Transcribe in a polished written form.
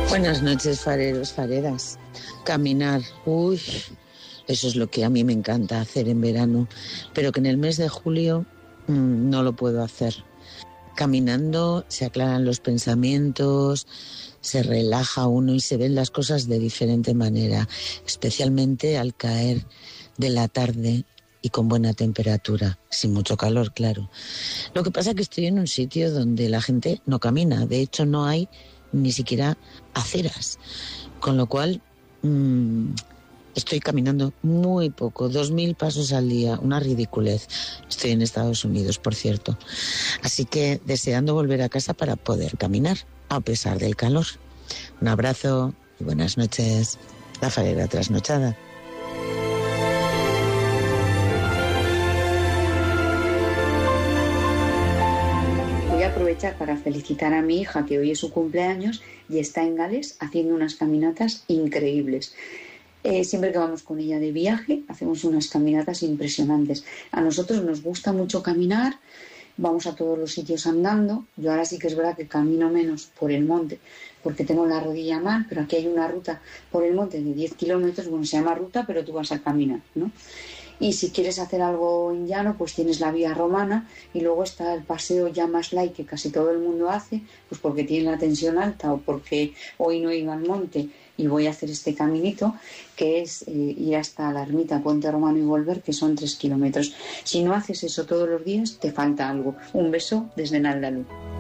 Buenas noches, fareros, fareras. Caminar, uy, eso es lo que a mí me encanta hacer en verano, pero que en el mes de julio no lo puedo hacer. Caminando se aclaran los pensamientos, se relaja uno y se ven las cosas de diferente manera, especialmente al caer de la tarde y con buena temperatura, sin mucho calor, claro. Lo que pasa es que estoy en un sitio donde la gente no camina, de hecho no hay ni siquiera aceras, con lo cual estoy caminando muy poco, 2000 pasos al día, una ridiculez. Estoy en Estados Unidos, por cierto. Así que deseando volver a casa para poder caminar, a pesar del calor. Un abrazo y buenas noches. La farera trasnochada. Voy a aprovechar para felicitar a mi hija, que hoy es su cumpleaños y está en Gales haciendo unas caminatas increíbles. Siempre que vamos con ella de viaje hacemos unas caminatas impresionantes. A nosotros nos gusta mucho caminar, vamos a todos los sitios andando. Yo ahora sí que es verdad que camino menos por el monte porque tengo la rodilla mal, pero aquí hay una ruta por el monte de 10 kilómetros, bueno, se llama ruta, pero tú vas a caminar, ¿no? Y si quieres hacer algo en llano, pues tienes la vía romana y luego está el paseo ya más light que casi todo el mundo hace, pues porque tiene la tensión alta o porque hoy no he ido al monte y voy a hacer este caminito, que es ir hasta la ermita Puente Romano y volver, que son 3 kilómetros. Si no haces eso todos los días, te falta algo. Un beso desde Naldalú.